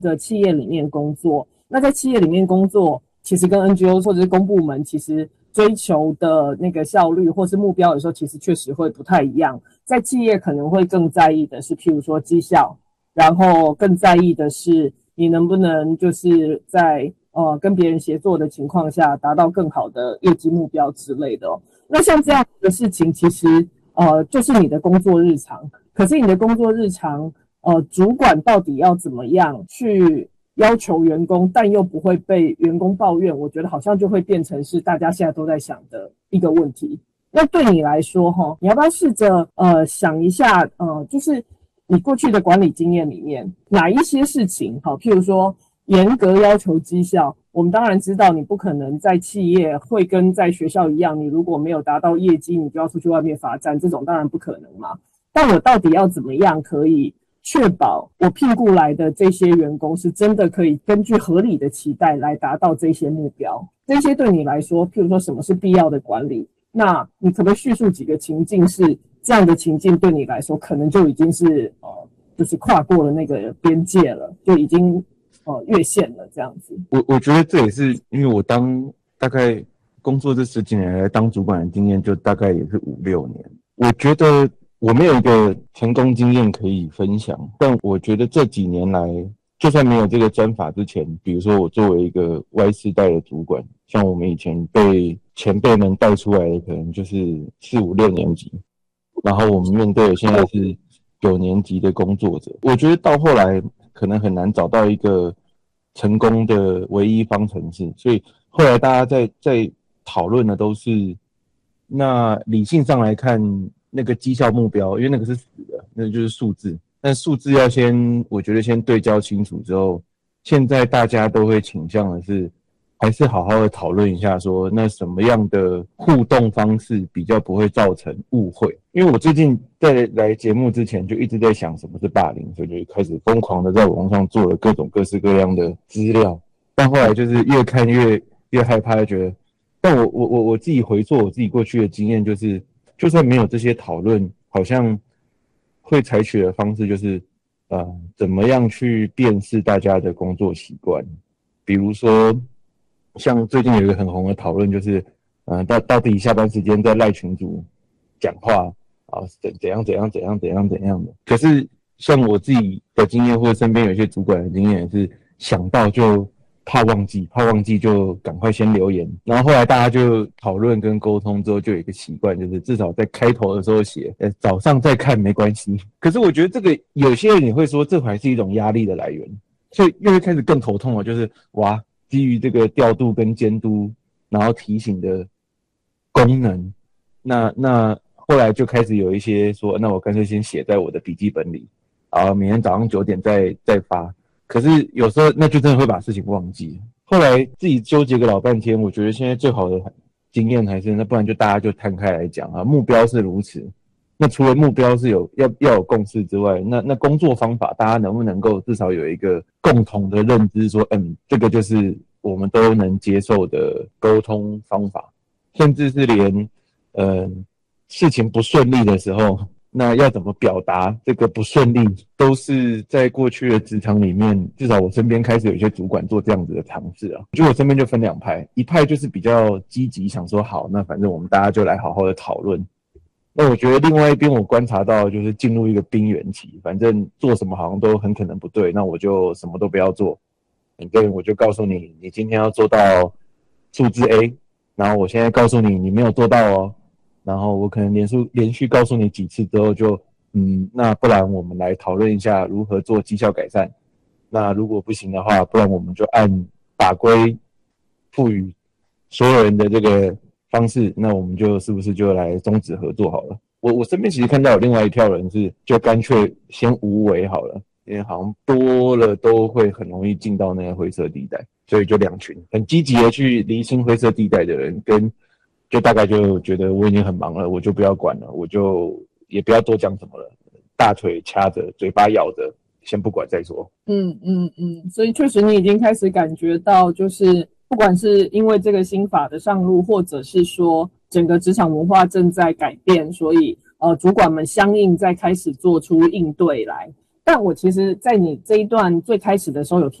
的企业里面工作。那在企业里面工作，其实跟 NGO 或者是公部门其实追求的那个效率或是目标有时候其实确实会不太一样。在企业可能会更在意的是譬如说绩效，然后更在意的是你能不能就是在跟别人协作的情况下达到更好的业绩目标之类的哦。那像这样的事情其实就是你的工作日常，可是你的工作日常主管到底要怎么样去要求员工，但又不会被员工抱怨，我觉得好像就会变成是大家现在都在想的一个问题。那对你来说你要不要试着想一下就是你过去的管理经验里面哪一些事情譬如说严格要求绩效，我们当然知道你不可能在企业会跟在学校一样，你如果没有达到业绩你就要出去外面罚站，这种当然不可能嘛。但我到底要怎么样可以确保我聘雇来的这些员工是真的可以根据合理的期待来达到这些目标？这些对你来说，譬如说什么是必要的管理，那你可不可以叙述几个情境，是这样的情境对你来说可能就已经是就是跨过了那个边界了，就已经越线了这样子。 我觉得这也是因为我大概工作这10几年来当主管的经验就大概也是5、6年。我觉得我没有一个成功经验可以分享，但我觉得这几年来，就算没有这个专法之前，比如说我作为一个 Y 世代的主管，像我们以前被前辈们带出来的可能就是4、5、6年级，然后我们面对的现在是9年级的工作者，我觉得到后来可能很难找到一个成功的唯一方程式，所以后来大家在讨论的都是，那理性上来看，那个绩效目标，因为那个是死的，那就是数字，但数字要我觉得先对焦清楚之后，现在大家都会倾向的是，还是好好的讨论一下说，那什么样的互动方式比较不会造成误会？因为我最近在来节目之前就一直在想什么是霸凌，所以就开始疯狂的在网上做了各种各式各样的资料，但后来就是越看越害怕，就觉得，但我自己回溯我自己过去的经验，就是就算没有这些讨论，好像会采取的方式就是怎么样去辨识大家的工作习惯，比如说像最近有一个很红的讨论，就是到底下班时间在赖群组讲话怎样的。可是像我自己的经验，或者身边有些主管的经验，是想到就怕忘记就赶快先留言，然后后来大家就讨论跟沟通之后，就有一个习惯，就是至少在开头的时候写早上再看没关系。可是我觉得这个有些人也会说，这还是一种压力的来源，所以又会开始更头痛了，就是基于这个调度跟监督，然后提醒的功能，那后来就开始有一些说，那我干脆先写在我的笔记本里，然后明天早上9点再发。可是有时候那就真的会把事情忘记。后来自己纠结个老半天，我觉得现在最好的经验还是，那不然就大家就摊开来讲目标是如此。那除了目标是要有共识之外，那工作方法大家能不能够至少有一个共同的认知说，这个就是我们都能接受的沟通方法，甚至是连事情不顺利的时候，那要怎么表达这个不顺利，都是在过去的职场里面，至少我身边开始有一些主管做这样子的尝试啊。就我身边就分2派，一派就是比较积极，想说好，那反正我们大家就来好好的讨论。那我觉得另外一边我观察到就是进入一个冰原期，反正做什么好像都很可能不对，那我就什么都不要做。反正我就告诉你，你今天要做到数字 A， 然后我现在告诉你，你没有做到哦。然后我可能连续告诉你几次之后就，那不然我们来讨论一下如何做绩效改善。那如果不行的话，不然我们就按法规赋予所有人的这个方式，那我们是不是就来终止合作好了？我身边其实看到有另外一票人是就干脆先无为好了，因为好像多了都会很容易进到那个灰色地带，所以就2群很积极的去厘清灰色地带的人，就大概就觉得我已经很忙了，我就不要管了，我就也不要多讲什么了，大腿掐着，嘴巴咬着，先不管再说。 所以确实你已经开始感觉到，就是不管是因为这个新法的上路，或者是说整个职场文化正在改变，所以主管们相应在开始做出应对来。 但我其实在你这一段最开始的时候有